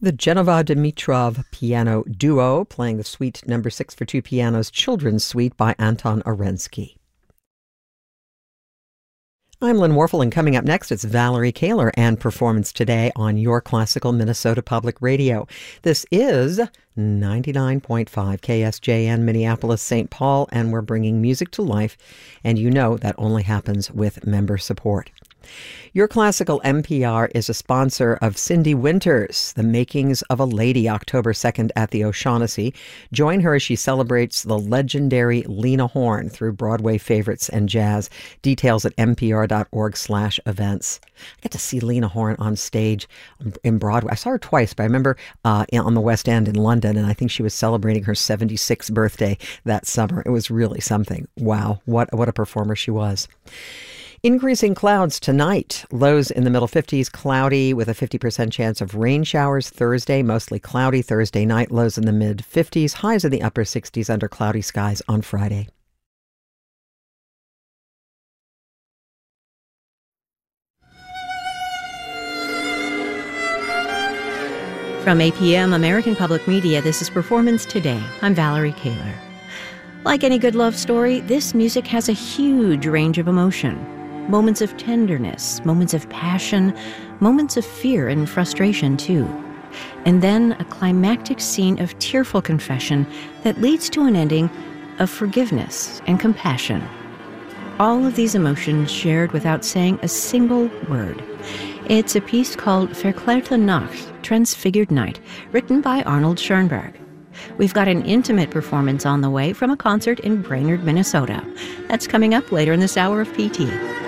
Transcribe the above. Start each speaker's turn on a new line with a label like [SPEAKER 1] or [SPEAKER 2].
[SPEAKER 1] The Genova Dimitrov Piano Duo playing the Suite No. 6 for 2 pianos Children's Suite by Anton Arensky. I'm Lynn Warfel, and coming up next, it's Valerie Kaler and Performance Today on Your Classical Minnesota Public Radio. This is 99.5 KSJN Minneapolis, St. Paul, and we're bringing music to life, and you know that only happens with member support. Your Classical NPR is a sponsor of Cindy Winters, The Makings of a Lady, October 2nd at the O'Shaughnessy. Join her as she celebrates the legendary Lena Horne through Broadway favorites and jazz. Details at npr.org/events. I got to see Lena Horne on stage in Broadway. I saw her twice, but I remember on the West End in London, and I think she was celebrating her 76th birthday that summer. It was really something. Wow, what a performer she was. Increasing clouds tonight. Lows in the middle 50s, cloudy with a 50% chance of rain showers Thursday, mostly cloudy Thursday night. Lows in the mid 50s, highs in the upper 60s under cloudy skies on Friday.
[SPEAKER 2] From APM American Public Media, this is Performance Today. I'm Valerie Kaler. Like any good love story, this music has a huge range of emotion. Moments of tenderness, moments of passion, moments of fear and frustration, too. And then a climactic scene of tearful confession that leads to an ending of forgiveness and compassion. All of these emotions shared without saying a single word. It's a piece called Verklärte Nacht, Transfigured Night, written by Arnold Schoenberg. We've got an intimate performance on the way from a concert in Brainerd, Minnesota. That's coming up later in this hour of PT.